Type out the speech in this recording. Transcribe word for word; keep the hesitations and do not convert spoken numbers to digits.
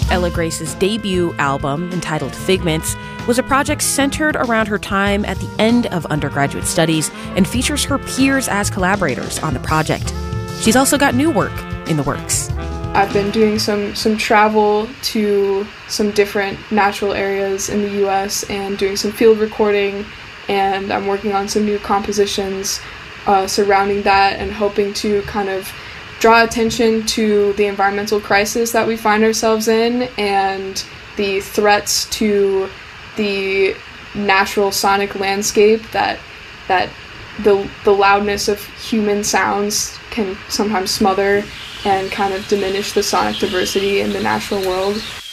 Ella Grace's debut album, entitled Figments, was a project centered around her time at the end of undergraduate studies and features her peers as collaborators on the project. She's also got new work in the works. I've been doing some, some travel to some different natural areas in the U S and doing some field recording, and I'm working on some new compositions uh, surrounding that and hoping to kind of draw attention to the environmental crisis that we find ourselves in and the threats to the natural sonic landscape that that the the loudness of human sounds can sometimes smother and kind of diminish the sonic diversity in the natural world.